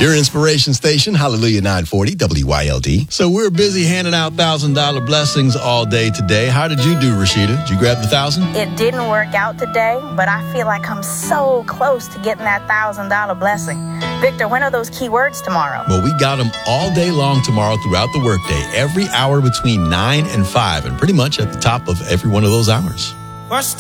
Your inspiration station, Hallelujah 940 WYLD. So we're busy handing out $1,000 blessings all day today. How did you do, Rashida? Did you grab the 1,000? It didn't work out today, but I feel like I'm so close to getting that $1,000 blessing. Victor, when are those key words tomorrow? Well, we got them all day long tomorrow throughout the workday, every hour between 9 and 5, and pretty much at the top of every one of those hours. What's